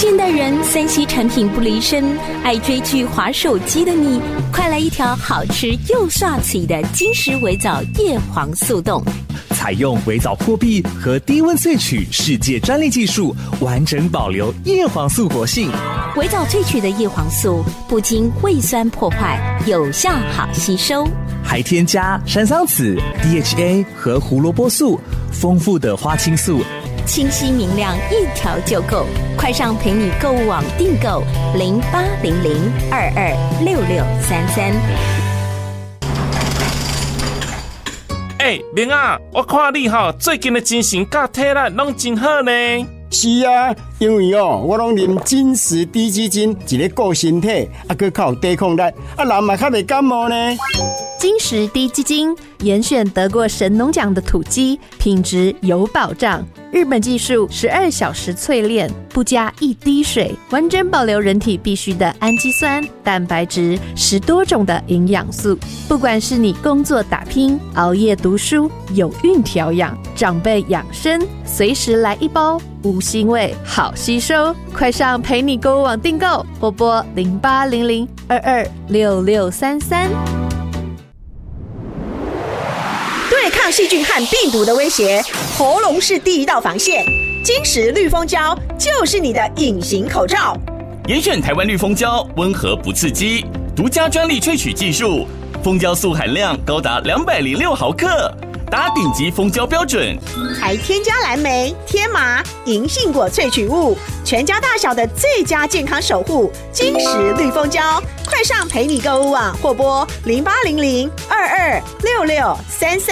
现代人3C 产品不离身，爱追剧滑手机的你，快来一条好吃又刷嘴的金石微藻叶黄素冻。 采用微藻破壁和低温萃取世界专利技术，完整保留叶黄素活性。 微藻萃取的叶黄素不经胃酸破坏，有效好吸收， 还添加山桑子、DHA 和胡萝卜素，丰富的花青素， 清晰明亮，一条就够。快上陪你购物网订购0800226633。 明啊，我看你最近的精神甲体力拢真好呢。 是啊，因为我拢啉金石低基金，一个顾身体，还靠抵抗力，人嘛较袂感冒呢。 金石低基金严选得过神农奖的土鸡，品质有保障。日本技术12小时淬炼，不加一滴水，完整保留人体必需的氨基酸、蛋白质，10多种的营养素。不管是你工作打拼、熬夜读书、有孕调养、长辈养生，随时来一包，无腥味，好吸收。快上陪你购物网订购，或拨0800226633。 对抗细菌和病毒的威胁，喉咙是第一道防线。金石绿蜂胶就是你的隐形口罩。 严选台湾绿蜂胶，温和不刺激，独家专利萃取技术，蜂胶素含量高达206毫克，达顶级蜂胶标准， 还添加蓝莓、天麻、银杏果萃取物，全家大小的最佳健康守护。金石绿蜂胶，快上陪你购物网或拨0800226633。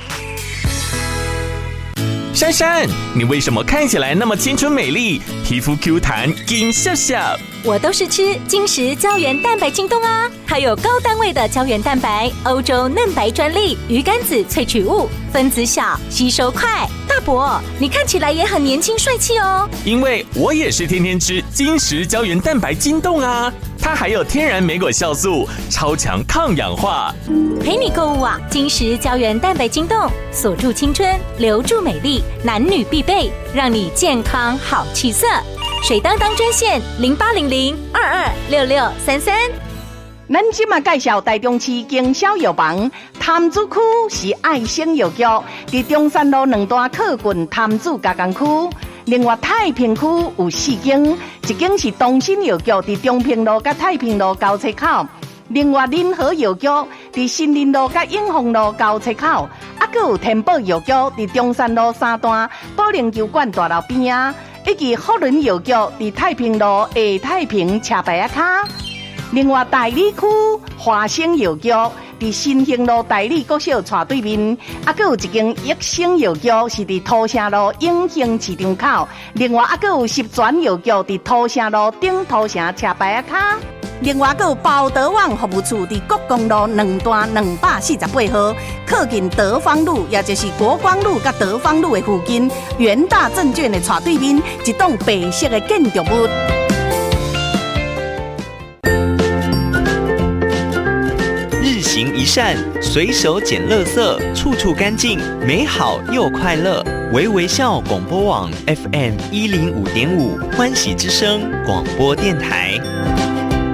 珊珊，你为什么看起来那么青春美丽，皮肤 Q 弹金笑笑？ 我都是吃金石胶原蛋白晶冻啊，它有高单位的胶原蛋白，欧洲嫩白专利，鱼肝子萃取物，分子小，吸收快。大伯，你看起来也很年轻帅气哦。 因为我也是天天吃金石胶原蛋白晶冻啊，它还有天然莓果酵素，超强抗氧化。 陪你购物网，金石胶原蛋白晶冻，锁住青春，留住美丽，男女必备，让你健康好气色。水当当专线0800226633。 咱今嘛介绍台中市经销药房，潭子区是爱心药局，伫中山路2段靠近潭子加工区。另外太平区有4间，一间是东新药局，伫中平路甲太平路交叉口；另外仁和药局伫新林路甲永丰路交叉口，还有天宝药局伫中山路3段保龄球馆大楼边啊，以及福伦药局伫太平路下太平车牌卡。另外大理区华生药局伫新兴路大理国小斜对面，还有一间益生药局是伫土城路永兴市场口。另外还有十全药局伫土城路顶土城车牌卡。另外还有包德旺服务处伫国公路2段248号，靠近德芳路，也就是国光路甲德芳路的附近，元大证券的斜对面，一栋白色的建筑物。 日行一善，随手捡垃圾，处处干净，美好又快乐。微微笑广播网 FM105.5欢喜之声广播电台。